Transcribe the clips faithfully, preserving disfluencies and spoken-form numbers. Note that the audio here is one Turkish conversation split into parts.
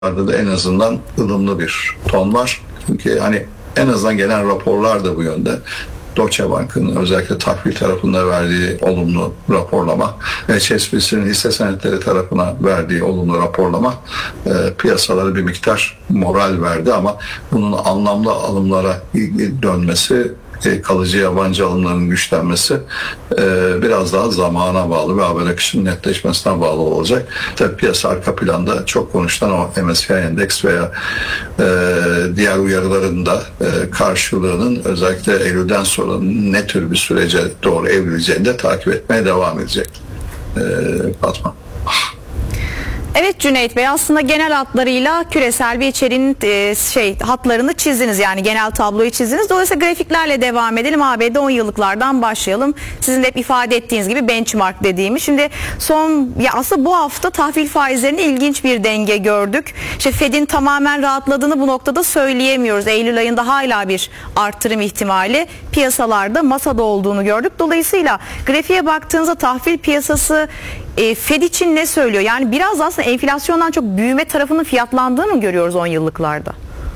da en azından ılımlı bir ton var. Çünkü hani en azından gelen raporlar da bu yönde. Deutsche Bank'ın özellikle tahvil tarafında verdiği olumlu raporlama, H S B C'nin hisse senetleri tarafına verdiği olumlu raporlama e, piyasalara bir miktar moral verdi ama bunun anlamlı alımlara dönmesi, kalıcı yabancı alımların güçlenmesi e, biraz daha zamana bağlı ve haber akışının netleşmesine bağlı olacak. Tabii piyasa arka planda çok konuşulan o M S C I endeks veya e, diğer uyarıların da e, karşılığının özellikle Eylül'den sonra ne tür bir sürece doğru evrileceğini de takip etmeye devam edecek. E, Fatma. Evet Cüneyt Bey, aslında genel hatlarıyla küresel bir içeriğin e, şey hatlarını çizdiniz, yani genel tabloyu çizdiniz. Dolayısıyla grafiklerle devam edelim. A B D on yıllıklardan başlayalım. Sizin de hep ifade ettiğiniz gibi benchmark dediğimiz. Şimdi son ya aslında bu hafta tahvil faizlerinde ilginç bir denge gördük. İşte Fed'in tamamen rahatladığını bu noktada söyleyemiyoruz. Eylül ayında hala bir artırım ihtimali piyasalarda masada olduğunu gördük. Dolayısıyla grafiğe baktığınızda tahvil piyasası E, Fed için ne söylüyor? Yani biraz aslında enflasyondan çok büyüme tarafının fiyatlandığını mı görüyoruz on yıllıklarda?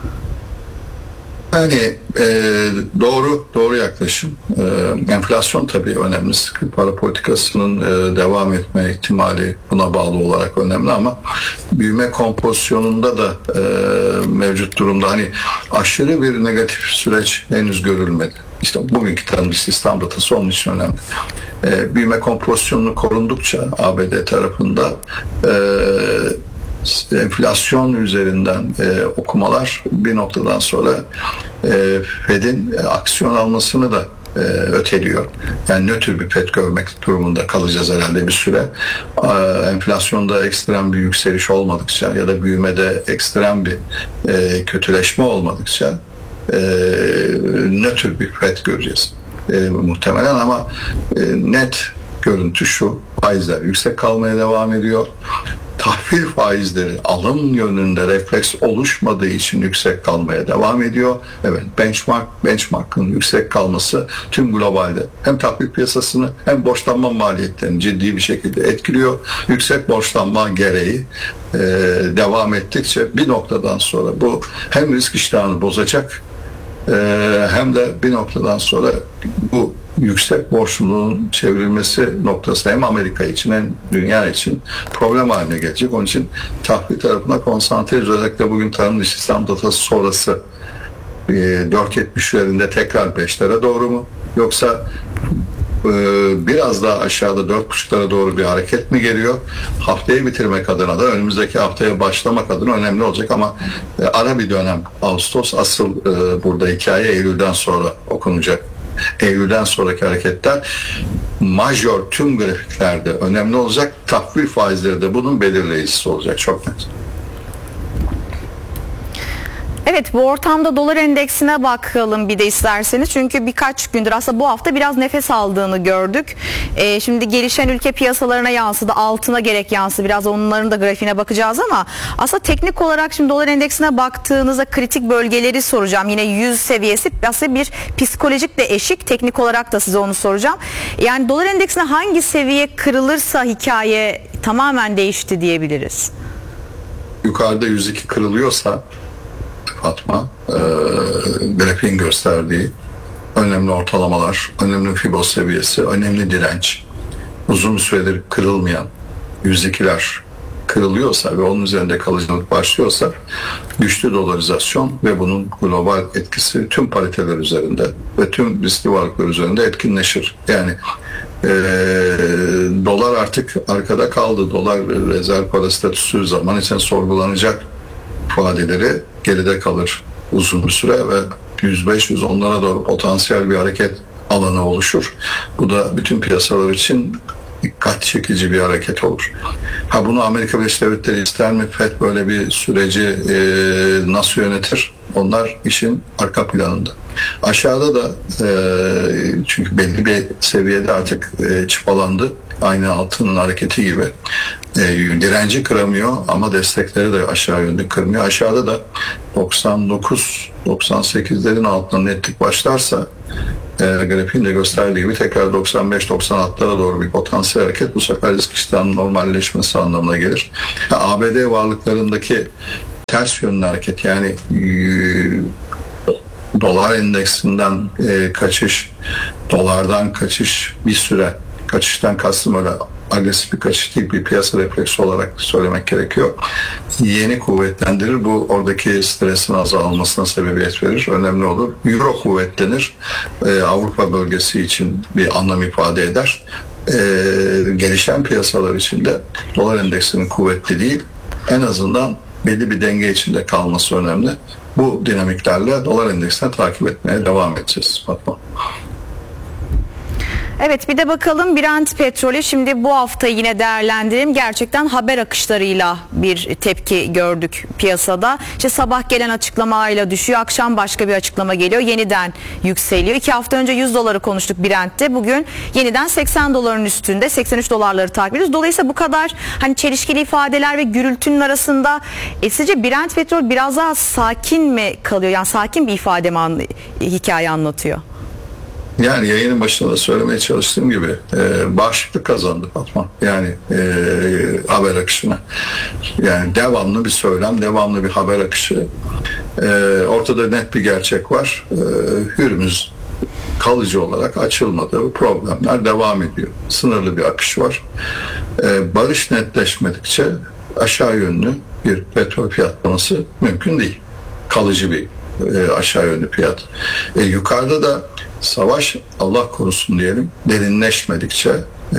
Yani e, doğru doğru yaklaşım. E, enflasyon tabii önemli. Sıkı para politikasının e, devam etme ihtimali buna bağlı olarak önemli ama büyüme kompozisyonunda da e, mevcut durumda hani aşırı bir negatif süreç henüz görülmedi. İşte bugünkü tanımlı istihdam datası onun için önemli. E, büyüme kompozisyonunu korundukça A B D tarafında e, enflasyon üzerinden e, okumalar bir noktadan sonra e, Fed'in aksiyon almasını da e, öteliyor. Yani nötr bir Fed görmek durumunda kalacağız herhalde bir süre. E, enflasyonda ekstrem bir yükseliş olmadıkça ya da büyümede ekstrem bir e, kötüleşme olmadıkça e, nötr bir Fed göreceğiz. E, muhtemelen ama e, net görüntü şu: faizler yüksek kalmaya devam ediyor. Tahvil faizleri alım yönünde refleks oluşmadığı için yüksek kalmaya devam ediyor. Evet, benchmark benchmark'ın yüksek kalması tüm globalde hem tahvil piyasasını hem borçlanma maliyetlerini ciddi bir şekilde etkiliyor. Yüksek borçlanma gereği e, devam ettikçe bir noktadan sonra bu hem risk iştahını bozacak e, hem de bir noktadan sonra bu yüksek borçluluğun çevrilmesi noktası hem Amerika için hem dünya için problem haline gelecek. Onun için tahvil tarafına konsantre, özellikle bugün tarım dışı istihdam datası sonrası e, dört yetmişlerinde tekrar beşlere doğru mu, yoksa e, biraz daha aşağıda dört buçuklara doğru bir hareket mi geliyor? Haftayı bitirmek adına da önümüzdeki haftaya başlamak adına önemli olacak ama e, ara bir dönem Ağustos, asıl e, burada hikaye Eylül'den sonra okunacak. Eylül'den sonraki hareketler majör tüm grafiklerde önemli olacak. Tahvil faizleri de bunun belirleyicisi olacak. Çok net. Evet, bu ortamda dolar endeksine bakalım bir de isterseniz. Çünkü birkaç gündür, aslında bu hafta biraz nefes aldığını gördük. Ee, şimdi gelişen ülke piyasalarına yansıdı. Altına gerek yansıdı. Biraz onların da grafiğine bakacağız ama aslında teknik olarak şimdi dolar endeksine baktığınızda kritik bölgeleri soracağım. Yine yüz seviyesi aslında bir psikolojik de eşik. Teknik olarak da size onu soracağım. Yani dolar endeksine hangi seviye kırılırsa hikaye tamamen değişti diyebiliriz? Yukarıda yüz iki kırılıyorsa Fatma, e, grafiğin gösterdiği önemli ortalamalar, önemli fibo seviyesi, önemli direnç, uzun süredir kırılmayan yüz ikiler kırılıyorsa ve onun üzerinde kalıcılık başlıyorsa güçlü dolarizasyon ve bunun global etkisi tüm pariteler üzerinde ve tüm riskli varlıklar üzerinde etkinleşir. Yani e, dolar artık arkada kaldı. Dolar rezerv para statüsü zaman için sorgulanacak ifadeleri geride kalır uzun bir süre ve yüz beş yüz onlara doğru potansiyel bir hareket alanı oluşur. Bu da bütün piyasalar için dikkat çekici bir hareket olur. Ha, bunu Amerika Birleşik Devletleri ister mi? Fed böyle bir süreci e, nasıl yönetir? Onlar işin arka planında. Aşağıda da e, çünkü belli bir seviyede artık e, çıpalandı. Aynı altının hareketi gibi. E, direnci kıramıyor ama destekleri de aşağı yönlü kırmıyor. Aşağıda da doksan dokuz doksan sekizlerin altına netlik başlarsa e, grafiğin de gösterdiği gibi tekrar doksan beş doksan altılara doğru bir potansiyel hareket bu sefer risk iştahının normalleşmesi anlamına gelir. Yani A B D varlıklarındaki ters yönlü hareket, yani e, dolar endeksinden e, kaçış, dolardan kaçış bir süre, kaçıştan kastım öyle agresif bir kaçış değil, bir piyasa refleksi olarak söylemek gerekiyor. Yeni kuvvetlendirir. Bu oradaki stresin azalmasına sebebiyet verir. Önemli olur. Euro kuvvetlenir. Ee, Avrupa bölgesi için bir anlam ifade eder. Ee, gelişen piyasalar için de dolar endeksinin kuvvetli değil, en azından belli bir denge içinde kalması önemli. Bu dinamiklerle dolar endeksini takip etmeye devam edeceğiz Fatma. Evet, bir de bakalım Brent petrolü. Şimdi bu hafta yine değerlendirelim. Gerçekten haber akışlarıyla bir tepki gördük piyasada. İşte sabah gelen açıklamayla düşüyor. Akşam başka bir açıklama geliyor. Yeniden yükseliyor. İki hafta önce yüz doları konuştuk Brent'te. Bugün yeniden seksen doların üstünde. seksen üç dolarları takip ediyoruz. Dolayısıyla bu kadar hani çelişkili ifadeler ve gürültünün arasında e, sizce Brent petrol biraz daha sakin mi kalıyor? Yani sakin bir ifade mi an, hikaye anlatıyor? Yani yayının başında da söylemeye çalıştığım gibi e, bağışıklık kazandı Fatma. Yani e, haber akışına. Yani devamlı bir söylem, devamlı bir haber akışı. E, ortada net bir gerçek var. E, Hürmüz kalıcı olarak açılmadı. Problemler devam ediyor. Sınırlı bir akış var. E, barış netleşmedikçe aşağı yönlü bir petrol fiyatlaması mümkün değil. Kalıcı bir e, aşağı yönlü fiyat. E, yukarıda da savaş, Allah korusun diyelim, derinleşmedikçe e,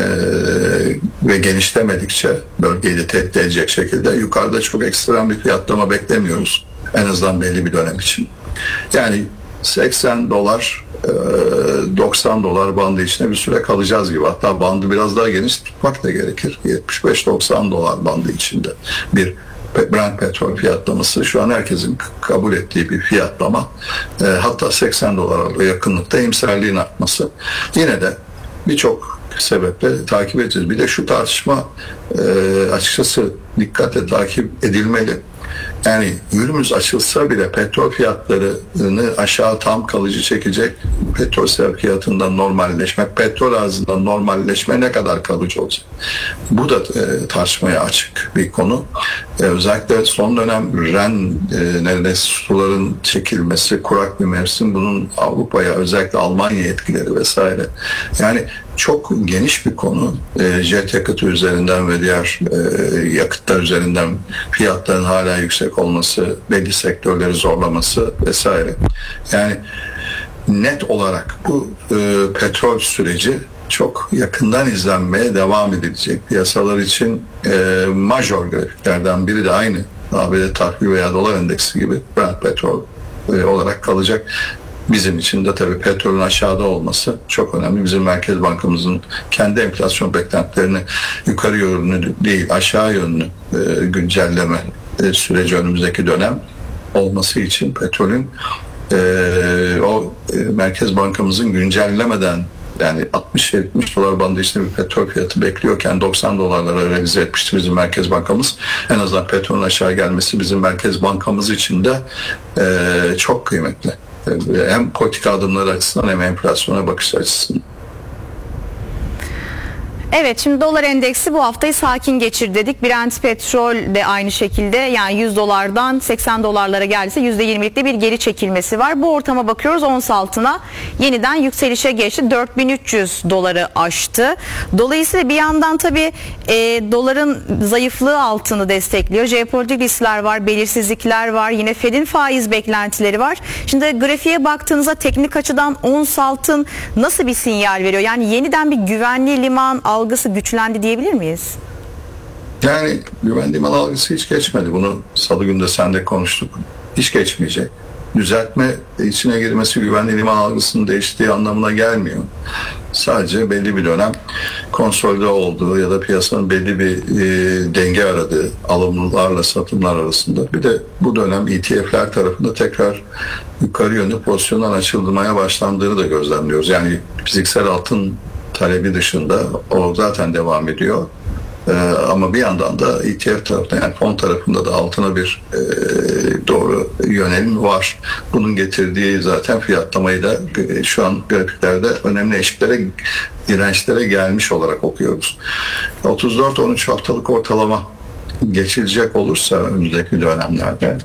ve genişlemedikçe bölgeyi de tehdit edecek şekilde yukarıda çok ekstrem bir fiyatlama beklemiyoruz. En azından belli bir dönem için. Yani seksen dolar, doksan dolar bandı içinde bir süre kalacağız gibi. Hatta bandı biraz daha geniş tutmak da gerekir. yetmiş beş doksan dolar bandı içinde bir Brent petrol fiyatlaması şu an herkesin kabul ettiği bir fiyatlama. E, hatta seksen dolara yakınlıkta iyimserliğin artması. Yine de birçok sebeple takip edeceğiz. Bir de şu tartışma e, açıkçası dikkatle takip edilmeli. Yani Hürmüz açılsa bile petrol fiyatlarını aşağı tam kalıcı çekecek petrol sevkiyatından normalleşme, petrol arzından normalleşme ne kadar kalıcı olacak? Bu da e, tartışmaya açık bir konu. E, özellikle son dönem Ren e, neredeyse suların çekilmesi, kurak bir mevsim, bunun Avrupa'ya, özellikle Almanya etkileri vesaire. Yani çok geniş bir konu. E, jet yakıtı üzerinden ve diğer e, yakıtlar üzerinden fiyatların hala yüksek olması, belli sektörleri zorlaması vesaire. Yani net olarak bu e, petrol süreci çok yakından izlenmeye devam edilecek. Piyasalar için e, major grafiklerden biri de aynı A B D tahvil veya dolar endeksi gibi Brent petrol e, olarak kalacak. Bizim için de tabii petrolün aşağıda olması çok önemli. Bizim Merkez Bankamızın kendi enflasyon beklentilerini yukarı yönlü değil aşağı yönlü e, güncelleme e, süreci önümüzdeki dönem olması için petrolün e, o e, Merkez Bankamızın güncellemeden, yani altmış yetmiş dolar bandı içinde bir petrol fiyatı bekliyorken doksan dolarlara revize etmişti bizim Merkez Bankamız. En azından petrolün aşağı gelmesi bizim Merkez Bankamız için de e, çok kıymetli. Hem politika adımları açısından hem enflasyona bakış açısından. Evet, şimdi dolar endeksi bu haftayı sakin geçir dedik. Brent petrol de aynı şekilde, yani yüz dolardan seksen dolarlara geldiyse yüzde yirmilikte bir geri çekilmesi var. Bu ortama bakıyoruz, ons altına yeniden yükselişe geçti. dört bin üç yüz doları aştı. Dolayısıyla bir yandan tabii e, doların zayıflığı altını destekliyor. Jeopolitik riskler var, belirsizlikler var. Yine Fed'in faiz beklentileri var. Şimdi grafiğe baktığınızda teknik açıdan ons altın nasıl bir sinyal veriyor? Yani yeniden bir güvenli liman algısı güçlendi diyebilir miyiz? Yani güvenli liman algısı hiç geçmedi. Bunu salı günde sen de konuştuk. Hiç geçmeyecek. Düzeltme içine girmesi güvenli liman algısının değiştiği anlamına gelmiyor. Sadece belli bir dönem konsolide olduğu ya da piyasanın belli bir e, denge aradığı alımlarla satımlar arasında. Bir de bu dönem E T F'ler tarafında tekrar yukarı yönlü pozisyondan açılmaya başlandığını da gözlemliyoruz. Yani fiziksel altın talebi dışında o zaten devam ediyor. Ee, ama bir yandan da E T F tarafında, yani fon tarafında da altına bir e, doğru yönelim var. Bunun getirdiği zaten fiyatlamayı da e, şu an grafiklerde önemli eşiklere, dirençlere gelmiş olarak okuyoruz. otuz dört on üç haftalık ortalama geçilecek olursa önümüzdeki dönemlerde